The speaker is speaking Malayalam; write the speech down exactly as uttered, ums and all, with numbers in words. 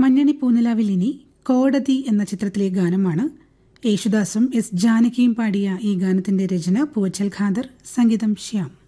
മഞ്ഞണി പൂനിലാവിൽ ഇനി കോടതി എന്ന ചിത്രത്തിലെ ഗാനമാണ്. യേശുദാസും എസ് ജാനകിയും പാടിയ ഈ ഗാനത്തിന്റെ രചന പൂവച്ചൽ ഖാദർ, സംഗീതം ശ്യാം.